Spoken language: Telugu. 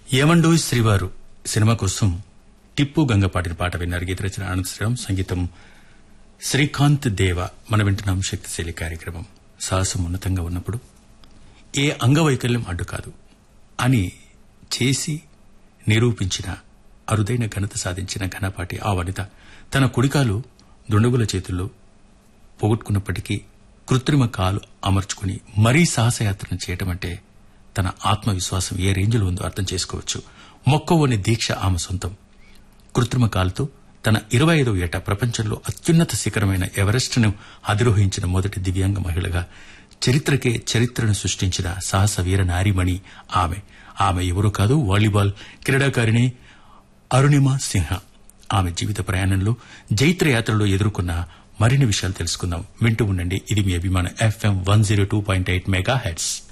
ఏమండో శ్రీవారు సినిమా కోసం టిప్పు గంగ పాడిన పాట విన్నారు. గీత రచన ఆనంద్ శ్రీరామ్, సంగీతం శ్రీకాంత్ దేవ. మనం వింటున్నాం శక్తిశైలి కార్యక్రమం. సాహసం ఉన్నతంగా ఉన్నప్పుడు ఏ అంగవైకల్యం అడ్డు కాదు అని చేసి నిరూపించిన అరుదైన ఘనత సాధించిన ఘనపాటి ఆ వనిత తన కుడికాలు దుండగుల చేతుల్లో పోగొట్టుకున్నప్పటికీ కృత్రిమ కాలు అమర్చుకుని మరీ సాహసయాత్రను చేయటం అంటే తన ఆత్మవిశ్వాసం ఏ రేంజ్లో ఉందో అర్థం చేసుకోవచ్చు. మొక్కవోని దీక్ష ఆమె సొంతం. కృత్రిమ కాలుతో తన 25వ ఏట ప్రపంచంలో అత్యున్నత శిఖరమైన ఎవరెస్ట్ను అధిరోహించిన మొదటి దివ్యాంగ మహిళగా చరిత్రకే చరిత్రను సృష్టించిన సాహస వీర నారీమణి ఆమె ఎవరో కాదు, వాలీబాల్ క్రీడాకారిణి అరుణిమా సిన్హా. ఆమె జీవిత ప్రయాణంలో జైత్రయాత్రలో ఎదుర్కొన్న మరిన్ని విషయాలు తెలుసుకుందాం. వింటూ ఉండండి, ఇది మీ అభిమాన FM 102.8 మెగాహెర్ట్జ్.